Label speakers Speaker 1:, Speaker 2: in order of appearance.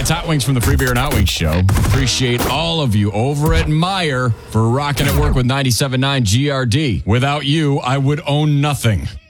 Speaker 1: it's Hot Wings from the Free Beer and Hot Wings Show. Appreciate all of you over at Meijer for rocking at work with 97.9 GRD. Without you, I would own nothing.